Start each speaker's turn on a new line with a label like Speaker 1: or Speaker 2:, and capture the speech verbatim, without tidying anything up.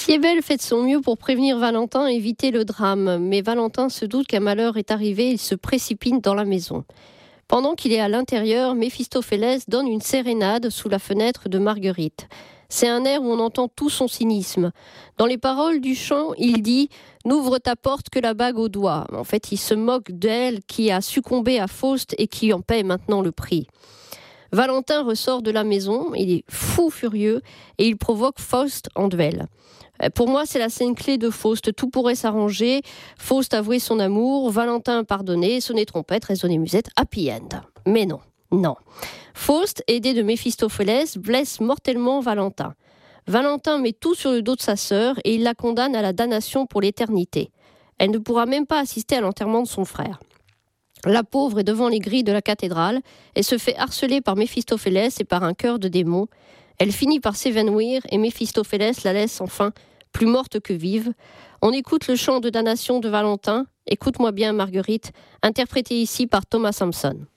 Speaker 1: Siebel fait de son mieux pour prévenir Valentin et éviter le drame. Mais Valentin se doute qu'un malheur est arrivé et il se précipite dans la maison. Pendant qu'il est à l'intérieur, Méphistophélès donne une sérénade sous la fenêtre de Marguerite. C'est un air où on entend tout son cynisme. Dans les paroles du chant, il dit « N'ouvre ta porte que la bague au doigt ». En fait, il se moque d'elle qui a succombé à Faust et qui en paie maintenant le prix. Valentin ressort de la maison, il est fou furieux et il provoque Faust en duel. Pour moi, c'est la scène clé de Faust. Tout pourrait s'arranger. Faust avouer son amour, Valentin pardonner, sonner trompette, résonner musette, happy end. Mais non, non. Faust, aidé de Méphistophélès, blesse mortellement Valentin. Valentin met tout sur le dos de sa sœur et il la condamne à la damnation pour l'éternité. Elle ne pourra même pas assister à l'enterrement de son frère. La pauvre est devant les grilles de la cathédrale et se fait harceler par Méphistophélès et par un chœur de démons. Elle finit par s'évanouir et Méphistophélès la laisse enfin plus morte que vive. On écoute le chant de damnation de Valentin, écoute-moi bien Marguerite, interprété ici par Thomas Sampson.